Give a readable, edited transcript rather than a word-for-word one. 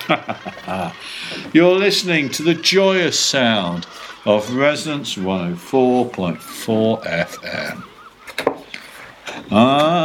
You're listening to the joyous sound of Resonance 104.4 FM.